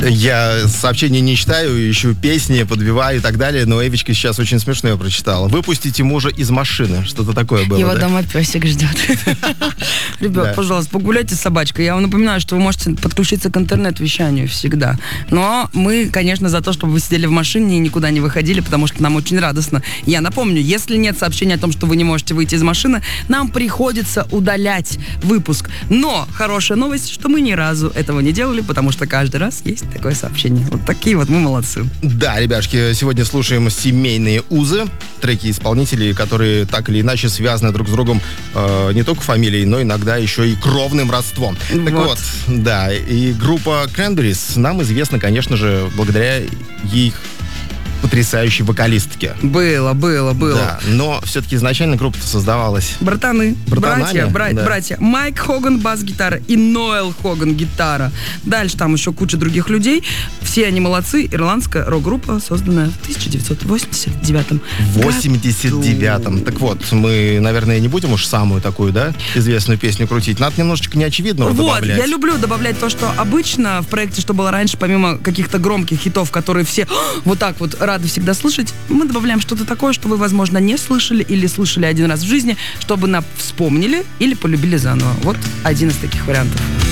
Я сообщения не читаю, ищу песни, подбиваю и так далее, но Эвичка сейчас очень смешное прочитала. Выпустите мужа из машины. Что-то такое было, Его да? дома песик ждет. Ребят, пожалуйста, погуляйте с собачкой. Я вам напоминаю, что вы можете подключиться к интернет-вещанию всегда. Но мы, конечно, за то, чтобы вы сидели в машине и никуда не выходили, потому что нам очень радостно. Я напомню, если нет сообщения о том, что вы не можете выйти из машины, нам приходится удалять выпуск. Но хорошая новость, что мы ни разу этого не делали, потому что каждый раз есть такое сообщение. Вот такие вот мы молодцы. Да, ребяшки, сегодня слушаем «Семейные узы», треки исполнителей, которые так или иначе связаны друг с другом не только фамилией, но иногда еще и кровным родством. Так вот, да, и группа Cranberries нам известна, конечно же, благодаря их потрясающей вокалистке. Было. Да, но все-таки изначально группа создавалась... Братаны, братья. Майк Хоган, бас-гитара, и Ноэл Хоган, гитара. Дальше там еще куча других людей. Все они молодцы. Ирландская рок-группа, созданная в 1989 году. В 89-м. Так вот, мы, наверное, не будем уж самую такую, да, известную песню крутить. Надо немножечко неочевидного добавлять. Я люблю добавлять то, что обычно в проекте, что было раньше, помимо каких-то громких хитов, которые все вот так вот рады всегда слышать, мы добавляем что-то такое, что вы, возможно, не слышали или слышали один раз в жизни, чтобы вспомнили или полюбили заново. Вот один из таких вариантов.